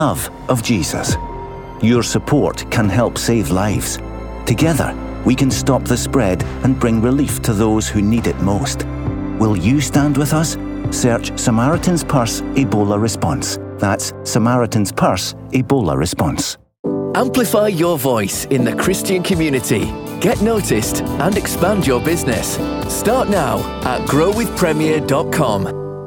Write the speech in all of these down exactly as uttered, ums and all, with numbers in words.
love of Jesus. Your support can help save lives. Together, we can stop the spread and bring relief to those who need it most. Will you stand with us? Search Samaritan's Purse Ebola Response. That's Samaritan's Purse Ebola Response. Amplify your voice in the Christian community. Get noticed and expand your business. Start now at grow with premier dot com.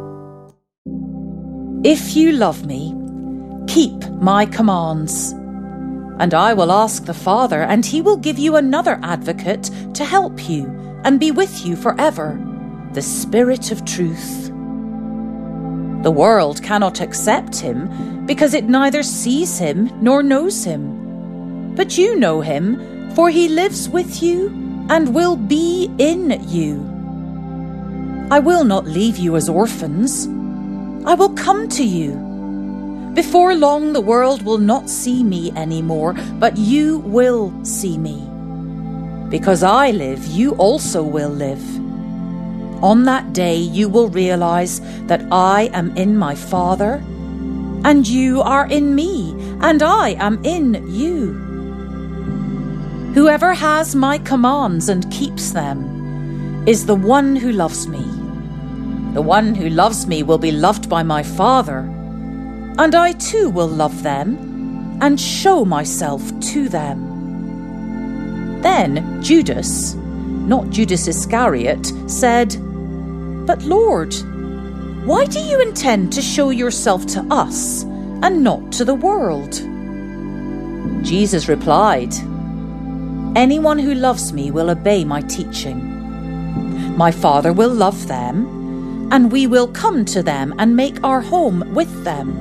If you love me, keep my commands. And I will ask the Father, and he will give you another advocate to help you and be with you forever, the Spirit of truth. The world cannot accept him because it neither sees him nor knows him. But you know him, for he lives with you and will be in you. I will not leave you as orphans. I will come to you. Before long, the world will not see me anymore, but you will see me. Because I live, you also will live. On that day, you will realize that I am in my Father, and you are in me, and I am in you. Whoever has my commands and keeps them is the one who loves me. The one who loves me will be loved by my Father, and I too will love them and show myself to them. Then Judas, not Judas Iscariot, said, "But Lord, why do you intend to show yourself to us and not to the world?" Jesus replied, "Anyone who loves me will obey my teaching. My Father will love them, and we will come to them and make our home with them.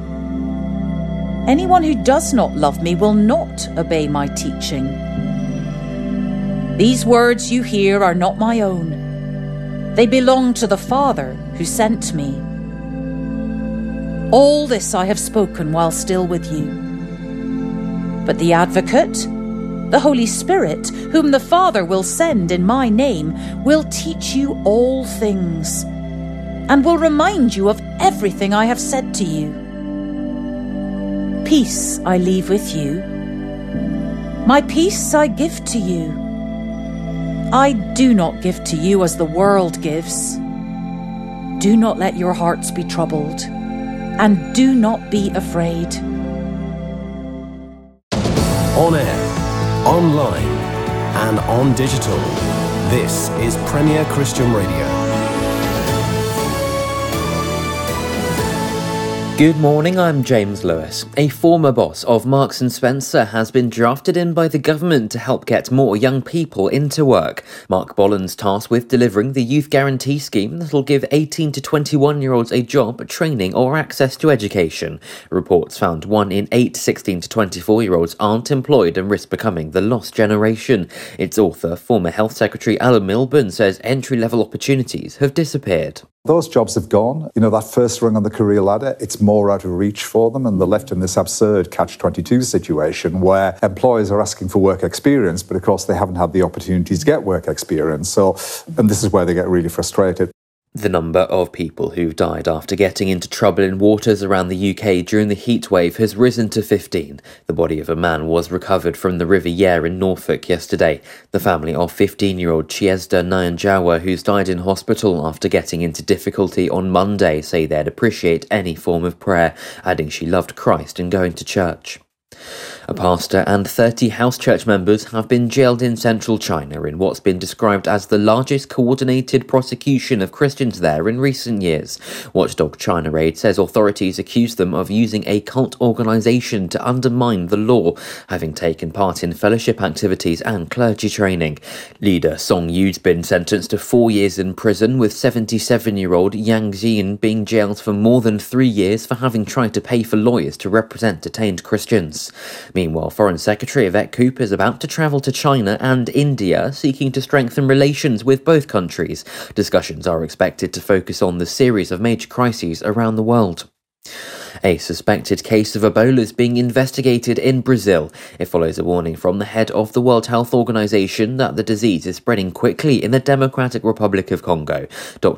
Anyone who does not love me will not obey my teaching. These words you hear are not my own. They belong to the Father who sent me. All this I have spoken while still with you. But the Advocate, the Holy Spirit, whom the Father will send in my name, will teach you all things and will remind you of everything I have said to you. Peace I leave with you. My peace I give to you. I do not give to you as the world gives. Do not let your hearts be troubled, and do not be afraid." On air, online, and on digital. This is Premier Christian Radio. Good morning, I'm James Lewis. A former boss of Marks and Spencer has been drafted in by the government to help get more young people into work. Mark Bolland's tasked with delivering the Youth Guarantee Scheme that'll give eighteen to twenty-one-year-olds a job, training or access to education. Reports found one in eight sixteen to twenty-four-year-olds aren't employed and risk becoming the lost generation. Its author, former Health Secretary Alan Milburn, says entry-level opportunities have disappeared. Those jobs have gone. You know, that first rung on the career ladder, it's more out of reach for them, and they're left in this absurd catch twenty-two situation where employers are asking for work experience, but of course they haven't had the opportunity to get work experience. So, and this is where they get really frustrated. The number of people who've died after getting into trouble in waters around the U K during the heatwave has risen to fifteen. The body of a man was recovered from the River Yare in Norfolk yesterday. The family of fifteen-year-old Chiesda Nyanjawa, who's died in hospital after getting into difficulty on Monday, say they'd appreciate any form of prayer, adding she loved Christ and going to church. A pastor and thirty house church members have been jailed in central China in what's been described as the largest coordinated prosecution of Christians there in recent years. Watchdog China Aid says authorities accuse them of using a cult organisation to undermine the law, having taken part in fellowship activities and clergy training. Leader Song Yu's been sentenced to four years in prison, with seventy-seven-year-old Yang Xian being jailed for more than three years for having tried to pay for lawyers to represent detained Christians. Meanwhile, Foreign Secretary Yvette Cooper is about to travel to China and India, seeking to strengthen relations with both countries. Discussions are expected to focus on the series of major crises around the world. A suspected case of Ebola is being investigated in Brazil. It follows a warning from the head of the World Health Organization that the disease is spreading quickly in the Democratic Republic of Congo.